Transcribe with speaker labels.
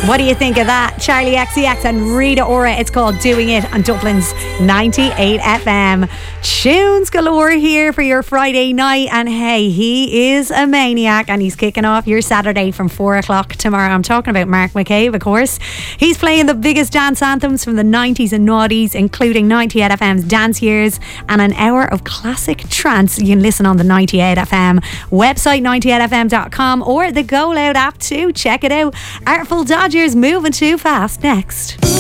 Speaker 1: What do you think of that? Charlie XCX and Rita Ora. It's called Doing It on Dublin's 98 FM. Tunes galore here for your Friday night. And hey, he is a maniac and he's kicking off your Saturday from 4 o'clock tomorrow. I'm talking about Mark McCabe, of course. He's playing the biggest dance anthems from the 90s and noughties, including 98 FM's Dance Years and an hour of classic trance. You can listen on the 98 FM website, 98fm.com, or the Go Loud app too. Check it out. Artful Dodgers moving too fast next.